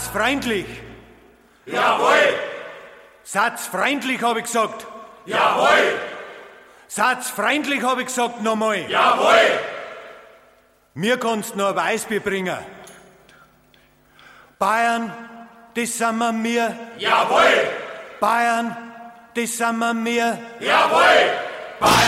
Satz freundlich. Jawohl! Satz freundlich, habe ich gesagt. Jawohl! Satz freundlich, habe ich gesagt, nochmal. Jawohl! Mir kannst noch ein Weißbier bringen. Bayern, das sind wir. Jawohl! Bayern, das sind wir. Jawohl!